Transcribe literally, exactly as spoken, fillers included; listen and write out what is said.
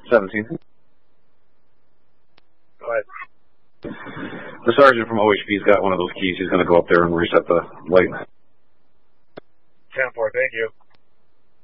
seventeen. Go ahead. The sergeant from O H P's got one of those keys. He's going to go up there and reset the light. ten four, thank you.